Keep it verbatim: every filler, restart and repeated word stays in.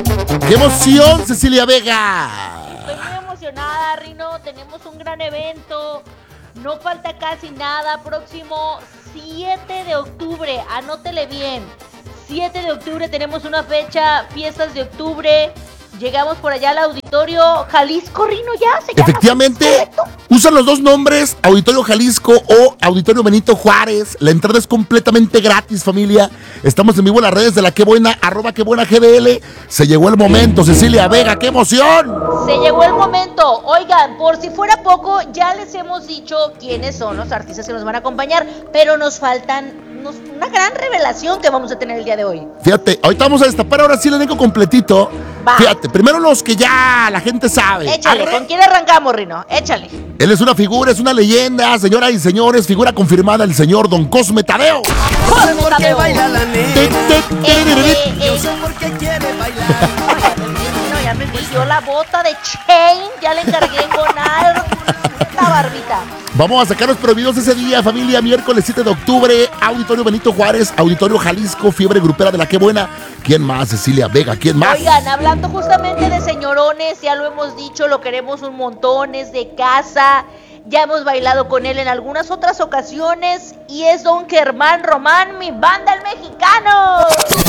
¡Qué emoción, Cecilia Vega! Estoy muy emocionada, Rino. Tenemos un gran evento. No falta casi nada. Próximo siete de octubre. Anótele bien. siete de octubre tenemos una fecha. Fiestas de octubre. Llegamos por allá al Auditorio Jalisco, Rino, ya se llama. Efectivamente, usan los dos nombres, Auditorio Jalisco o Auditorio Benito Juárez. La entrada es completamente gratis, familia. Estamos en vivo en las redes de la Qué Buena, arroba Qué Buena G D L. Se llegó el momento, Cecilia Vega, ¡qué emoción! Se llegó el momento. Oigan, por si fuera poco, ya les hemos dicho quiénes son los artistas que nos van a acompañar, pero nos faltan nos, una gran revelación que vamos a tener el día de hoy. Fíjate, ahorita vamos a destapar ahora sí el elenco completito. Va. Fíjate, primero los que ya la gente sabe. Échale, Arre- ¿con quién arrancamos, Rino? Échale. Él es una figura, es una leyenda, señoras y señores, figura confirmada, el señor Don Cosme Tadeo. Cosme ¿Por qué Tadeo. baila la Te- nena? te- Eh, eh, Yo eh. sé por qué quiere bailar. No, ya me pidió la bota de Chain, ya le encargué engonar esta barbita. Vamos a sacar los prohibidos ese día, familia, miércoles siete de octubre, Auditorio Benito Juárez, Auditorio Jalisco, Fiebre Grupera de la Qué Buena. ¿Quién más, Cecilia Vega? ¿Quién más? Oigan, hablando justamente de señorones, ya lo hemos dicho, lo queremos un montón, es de casa, ya hemos bailado con él en algunas otras ocasiones y es don Germán Román, mi banda el mexicano.